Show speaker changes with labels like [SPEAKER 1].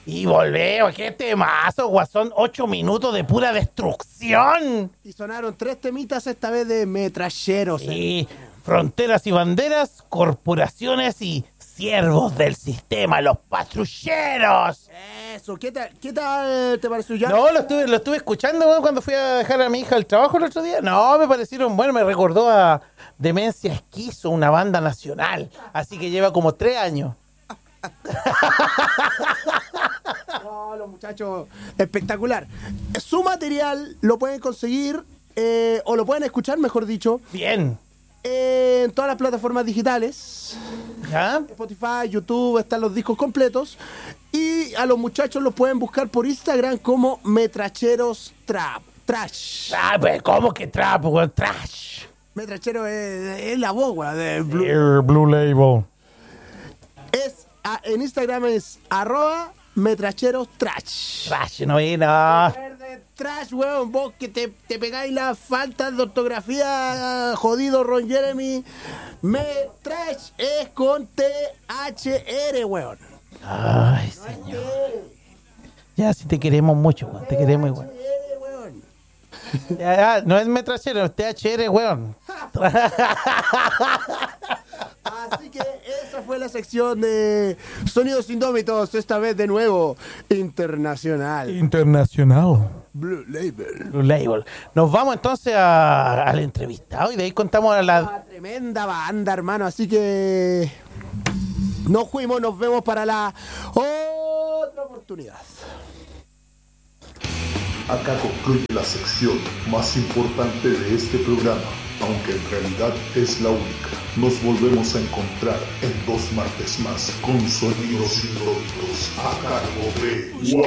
[SPEAKER 1] Y volvemos, qué temazo, Guasón, 8 minutos de pura destrucción.
[SPEAKER 2] Y sonaron 3 temitas esta vez de metralleros.
[SPEAKER 1] Y fronteras y banderas, corporaciones y siervos del sistema, los patrulleros.
[SPEAKER 2] Eso, ¿qué tal te pareció ya?
[SPEAKER 1] No, lo estuve escuchando, weón, cuando fui a dejar a mi hija al trabajo el otro día. No, me parecieron buenos, me recordó a Demencia Esquizo, una banda nacional. Así que lleva como 3 años.
[SPEAKER 2] No, los muchachos, espectacular. Su material lo pueden conseguir, o lo pueden escuchar, mejor dicho,
[SPEAKER 1] Bien.
[SPEAKER 2] en todas las plataformas digitales.
[SPEAKER 1] ¿Ya?
[SPEAKER 2] Spotify, YouTube, están los discos completos. Y a los muchachos los pueden buscar por Instagram como Metracheros Trash.
[SPEAKER 1] Ah, pues, ¿cómo que trap, weón? Trash.
[SPEAKER 2] Metrachero es la voz, weón, de Blue.
[SPEAKER 1] Blue Label.
[SPEAKER 2] En Instagram es @Metracheros Trash.
[SPEAKER 1] Trash, no vi nada.
[SPEAKER 2] Trash, weón, vos que te pegáis las faltas de ortografía, jodido Ron Jeremy. Trash es con THR, weón.
[SPEAKER 1] Ay, señor. Ya, si te queremos mucho, weón. Te queremos igual.
[SPEAKER 2] THR, weón.
[SPEAKER 1] Ya, no es metrachero, es THR, weón.
[SPEAKER 2] Así que esa fue la sección de Sonidos Indómitos, esta vez de nuevo internacional.
[SPEAKER 1] Internacional.
[SPEAKER 2] Blue Label.
[SPEAKER 1] Blue Label. Nos vamos entonces al entrevistado y de ahí contamos a la...
[SPEAKER 2] Una tremenda banda, hermano, así que nos fuimos, nos vemos para la otra oportunidad.
[SPEAKER 3] Acá concluye la sección más importante de este programa, aunque en realidad es la única. Nos volvemos a encontrar en 2 martes más con Sonidos Indómitos a cargo de